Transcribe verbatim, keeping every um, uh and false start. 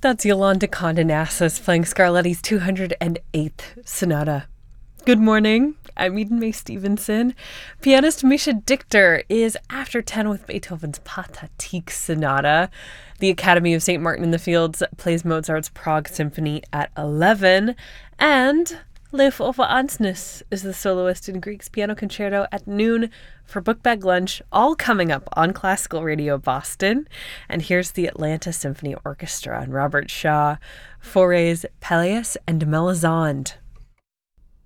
That's Yolanda Condé playing Scarlatti's two hundred eighth Sonata. Good morning, I'm Eden May Stevenson. Pianist Misha Dichter is after ten with Beethoven's Pathetique Sonata. The Academy of Saint Martin in the Fields plays Mozart's Prague Symphony at eleven. And Leif Ove Andsnes is the soloist in Grieg's Piano Concerto at noon for Book Bag Lunch, all coming up on Classical Radio Boston. And here's the Atlanta Symphony Orchestra and Robert Shaw, Fauré's Pelléas and Melisande.